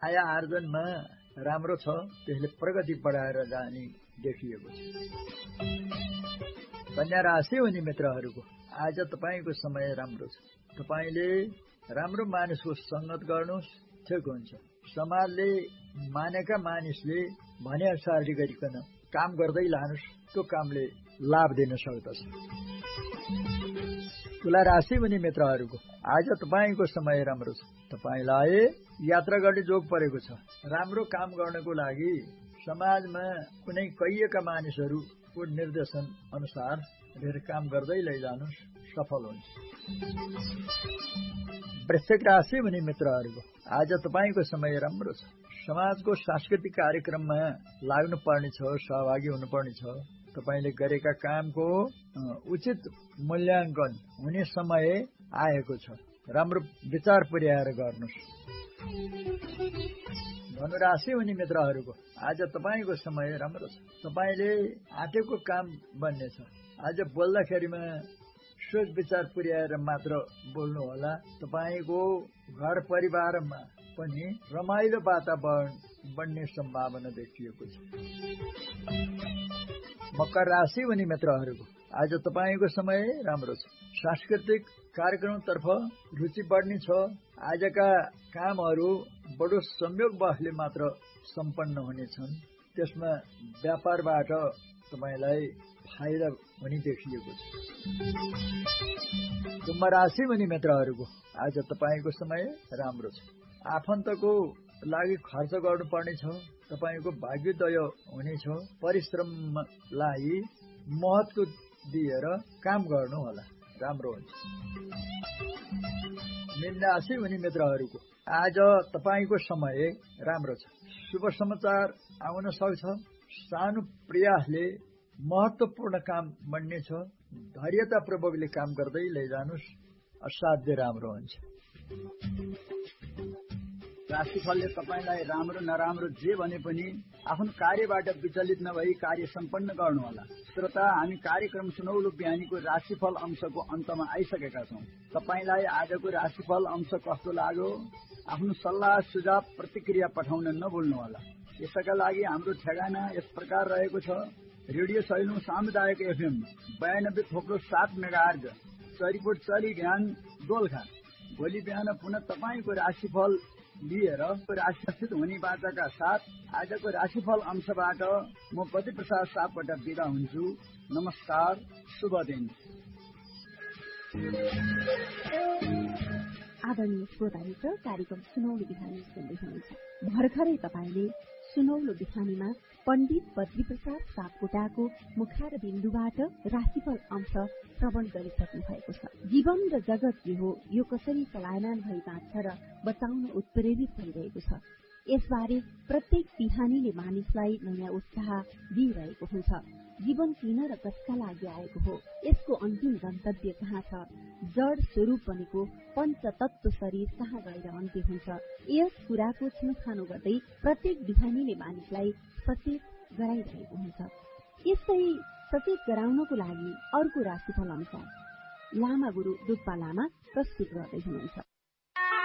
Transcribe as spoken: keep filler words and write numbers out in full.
आय आर्जनमा राम्रो छ, त्यसले प्रगति बढाएर जाने देखिएको छ। कन्या राशि हुने मित्रहरूको आज तपाईको समय राम्रो छ। तपाईले राम्रो मानिसको संगत गर्नुहोस्, ठिक हुन्छ। समाजले मानेका मानिसले भने अनुसार गरिकन काम गर्दै लानुहोस्, त्यो कामले लाभ दिन सक्दछ। तुला राशि हुने मित्रहरूको आज तपाईको समय राम्रो छ। तपाईलाई यात्रा गर्ने जोग परेको छ। राम्रो काम गर्नको लागि समाजमा कुनै कैयका मानिसहरूको निर्देशन अनुसार धेरै काम गर्दै लैजानुस्, सफल हुन्छ। वृश्चिक राशि हुने मित्रहरूको आज तपाईको समय राम्रो छ। समाजको सांस्कृतिक कार्यक्रममा लाग्नु पर्ने छ, सहभागी हुनुपर्ने छ। तपाईले गरेका कामको उचित मूल्याङ्कन हुने समय आएको छ। राम्रो विचार पुर्याएर गर्नुस्। धनु राशि हुने मित्रहरूको आज तपाईको समय राम्रो छ। तपाईले आँटेको काम बन्नेछ। आज बोल्दाखेरिमा सोच विचार पुर्याएर मात्र बोल्नु होला। तपाईको घर परिवारमा पनि रमाइलो वातावरण बन्ने सम्भावना देखिएको छ। मकर राशि हुने मित्रहरूको आज तपाईको समय राम्रो छ। सांस्कृतिक कार्यक्रमतर्फ रुचि बढ्ने छ। आजका कामहरू बडो संयोगवशले मात्र सम्पन्न हुनेछन्। त्यसमा व्यापारबाट तपाईलाई फाइदा हुने देखिएको छ। कुम्भ राशि हुने मित्रहरूको आज तपाईको समय राम्रो छ। आफन्तको लागि खर्च गर्नुपर्ने छ। तपाईको भाग्योदय हुनेछ। परिश्रमलाई महत्त्व दिएर काम गर्नु होला, राम्रो हुन्छ। मीन राशि हुने मित्रहरूको आज तपाईको समय राम्रो छ। शुभ समाचार आउन सक्छ। सानो प्रयासले महत्त्वपूर्ण काम बन्नेछ। धैर्यतापूर्वकले काम गर्दै लैजानुस्, असाध्य राम्रो हुन्छ। राशिफलले तपाईलाई राम्रो नराम्रो जे भने पनि आफ्नो कार्यबाट विचलित नभई कार्य सम्पन्न गर्नुहोला। श्रोता, हामी कार्यक्रम सुनौलो बिहानीको राशिफल अंशको अन्तमा आइसकेका छौं। तपाईलाई आजको राशिफल अंश कस्तो लाग्यो? आफ्नो सल्लाह सुझाव प्रतिक्रिया पठाउन नभुल्नुहोला। यसका लागि हाम्रो ठेगाना यस प्रकार रहेको छ। रेडियो सैलुङ सामुदायिक एफएम बयानब्बे थोप्लो सात मेगाहर्ज, चरीकोट चरी ज्ञान दोलखा। भोलि बिहान पुनः तपाईको राशिफल लिएर राशिस्थित हुने बाचाका साथ आजको राशिफल अंशबाट म बद्री प्रसाद सापकोटा बिदा हुन्छु। नमस्कार, शुभ दिन। आदरणीय श्रोता मित्र, कार्यक्रम सुनौलो बिहानी सुन्दै हुनुहुन्छ। भर्खरै तपाईले सुनौलो बिहानीमा पण्डित बद्री प्रसाद सापकोटाको मुखार बिन्दुबाट राशिफल अंश श्रवण गरिसक्नु भएको छ। जीवन र जगत के हो, यो कसरी चलायमान भई बाँच्छ र बचाउन उत्प्रेरित भइरहेको छ। यसबारे प्रत्येक बिहानीले मानिसलाई नयाँ उत्साह दिइरहेको हुन्छ। जीवन किन र कसका लागि आएको हो, यसको अन्तिम गन्तव्य कहाँ छ, जड स्वरूप बनेको पञ्चतत्व शरीर कहाँ गएर अन्त्य हुन्छ, यस कुराको छुनछानो गर्दै प्रत्येक बिहानीले मानिसलाई सचेत गराइरहेको हुन्छ। यस्तै सचेत गराउनको लागि अर्को राशिफल अनुसार लामा गुरु डुप्पा लामा प्रस्तुत गर्दै हुनुहुन्छ।